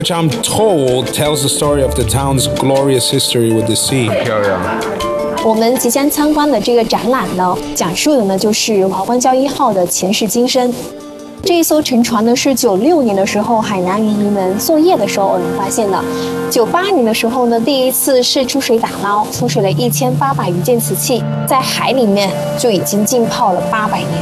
which I'm told tells the story of the town's glorious history with the sea. 漂亮。 我们即将参观的这个展览呢，讲述的呢就是华关礁1号的前世今生。这一艘沉船呢是96年的时候海南渔民们作业的时候偶然发现的。98年的时候呢，第一次试出水打捞，出水了1800余件瓷器，在海里面就已经浸泡了800年。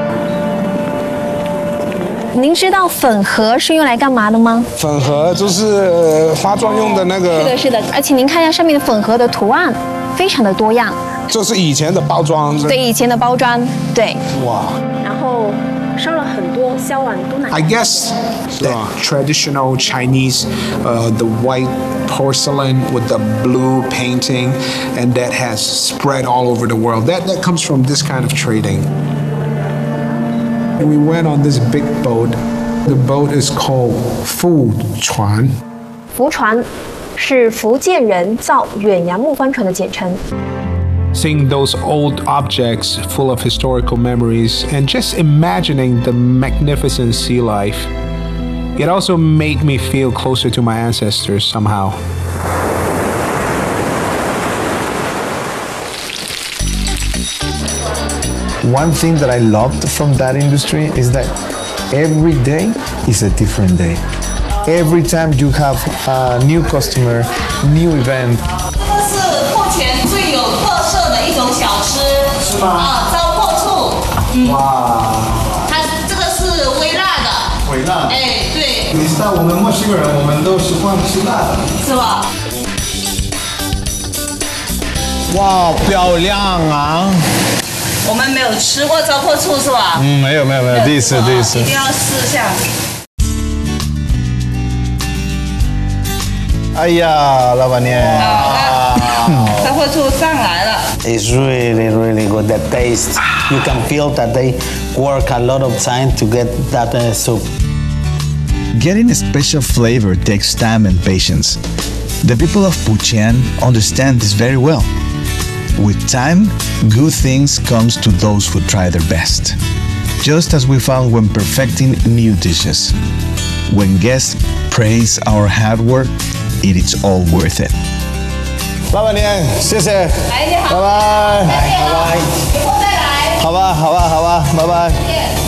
您知道粉盒是用来干嘛的吗？ 粉盒就是化妆用的那个。 是的，是的，而且您看一下上面的粉盒的图案，非常的多样。 这是以前的包装。 对，以前的包装，对。 哇。 然后烧了很多，烧完都拿。 I guess that traditional Chinese, the white porcelain with the blue painting, and that has spread all over the world. That comes from this kind of trading. We went on this big boat. The boat is called Fu Chuan. 福船是福建人造远洋木帆船的简称。 Seeing those old objects full of historical memories and just imagining the magnificent sea life, it also made me feel closer to my ancestors somehow. One thing that I loved from that industry is that every day is a different day. Every time you have a new customer, new event. 这是目前最有特色的一种小吃，是吗？啊，糟粕醋。哇。它这个是微辣的。 微辣。 哎，对。 你知道我们墨西哥人，我们都习惯吃辣的， 是吧？ 哇，漂亮啊！ 我们没有吃过糟粕醋是吧？ 没有，第一次。 一定要试一下。 哎呀，老板娘。 糟粕醋上来了。 It's really good. The taste, you can feel that they work a lot of time to get that soup. Getting a special flavor takes time and patience. The people of Puchian understand this very well. With time, good things comes to those who try their best. Just as we found when perfecting new dishes. When guests praise our hard work, it is all worth it. 老板娘，谢谢。 来，你好。 拜拜。 再见了。以后再来。 好吧，拜拜。